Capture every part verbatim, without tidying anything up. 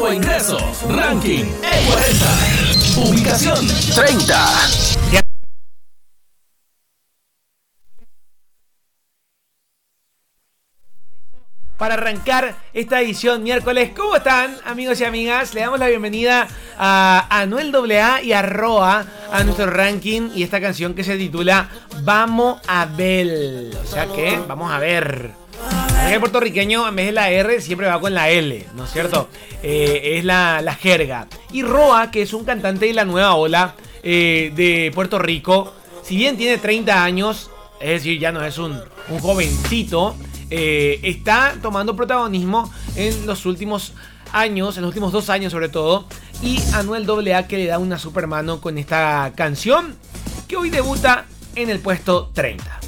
Nuevo ingreso. Ranking E cuarenta. Ubicación treinta. Para arrancar esta edición miércoles, ¿cómo están, amigos y amigas? Le damos la bienvenida a Anuel doble A y a Roa a nuestro ranking y esta canción que se titula Vamos a ver. O sea que, vamos a ver. El puertorriqueño en vez de la R siempre va con la L, ¿no es cierto? Eh, es la, la jerga. Y Roa, que es un cantante de la nueva ola eh, de Puerto Rico, si bien tiene treinta años, es decir, ya no es un, un jovencito, eh, está tomando protagonismo en los últimos años, en los últimos dos años sobre todo. Y Anuel doble A que le da una super mano con esta canción que hoy debuta en el puesto treinta.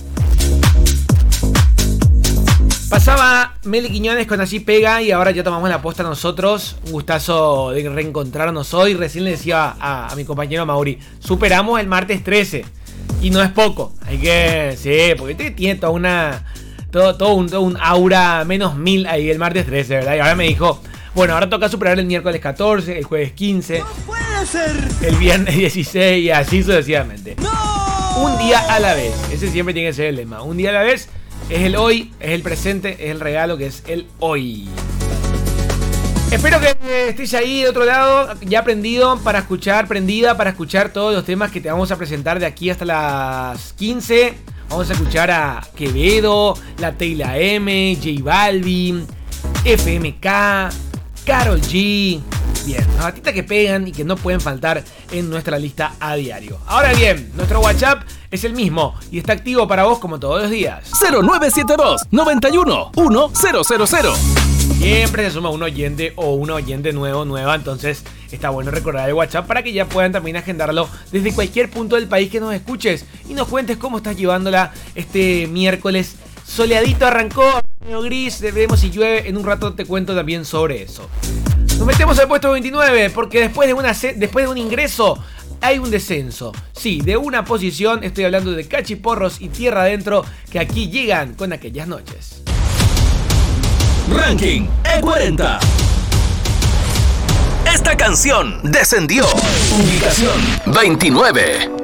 Pasaba Meli Quiñones con Así Pega y ahora ya tomamos la posta nosotros. Un gustazo de reencontrarnos hoy. Recién le decía a, a mi compañero Mauri, superamos el martes trece. Y no es poco. Hay que... Sí, porque tiene toda una... Todo, todo, un, todo un aura menos mil ahí el martes trece, ¿verdad? Y ahora me dijo, bueno, ahora toca superar el miércoles catorce, el jueves quince. ¡No puede ser! El viernes dieciséis y así sucesivamente. ¡No! Un día a la vez. Ese siempre tiene que ser el lema. Un día a la vez. Es el hoy, es el presente, es el regalo que es el hoy. Espero que estés ahí de otro lado, ya prendido para escuchar, prendida para escuchar todos los temas que te vamos a presentar de aquí hasta las quince. Vamos a escuchar a Quevedo, La Teyla M, J Balvin, F M K, Karol G. Bien, las batitas que pegan y que no pueden faltar en nuestra lista a diario. Ahora bien, nuestro WhatsApp es el mismo y está activo para vos como todos los días. cero nueve siete dos, noventa y uno, mil. Siempre se suma un oyente o un oyente nuevo, nueva, entonces está bueno recordar el WhatsApp para que ya puedan también agendarlo desde cualquier punto del país que nos escuches y nos cuentes cómo estás llevándola este miércoles. Soleadito arrancó, medio gris, veremos si llueve, en un rato te cuento también sobre eso. Nos metemos al puesto veintinueve porque después de, una, después de un ingreso hay un descenso. Sí, de una posición, estoy hablando de Cachiporros y Tierra Adentro, que aquí llegan con Aquellas Noches. Ranking E cuarenta. Esta canción descendió. Ubicación veintinueve.